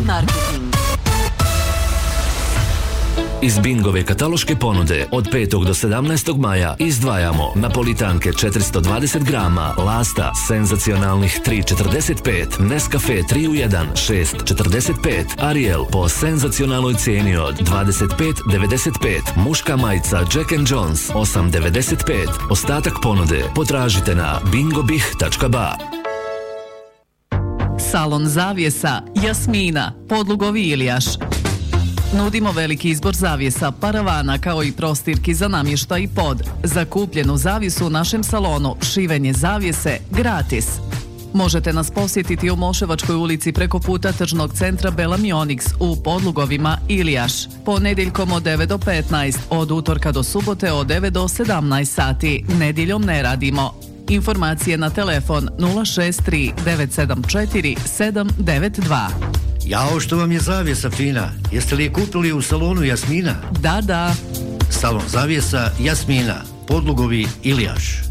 marketing. Iz Bingove kataloške ponude od 5. do 17. maja izdvajamo napolitanke 420 grama, Lasta senzacionalnih 3,45, Nescafe 3 u 1 6,45, Ariel po senzacionalnoj cijeni od 25,95, muška majica Jack & Jones 8,95. Ostatak ponude potražite na bingobih.ba. Salon zavjesa Jasmina, Podlugovi Iljaš. Nudimo veliki izbor zavjesa, paravana kao i prostirki za namještaj i pod. Za kupljenu zavjesu u našem salonu šivenje zavjese gratis. Možete nas posjetiti u Moševačkoj ulici preko puta tržnog centra Belamionix u Podlugovima Iljaš. Ponedjeljkom od 9 do 15, od utorka do subote od 9 do 17 sati. Nedjeljom ne radimo. Informacije na telefon 063 974 792. Jao, što vam je zavjesa fina? Jeste li je kupili u salonu Jasmina? Da. Salon zavjesa Jasmina, Podlugovi Iljaš.